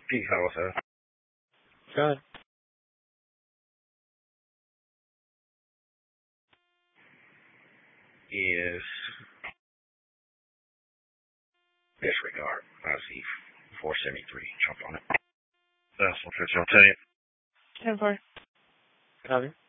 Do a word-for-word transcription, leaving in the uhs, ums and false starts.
Peace, hello, sir. Good. Is disregard. I see four seventy-three. Jump on it. That's what you'll tell you. ten four. Copy.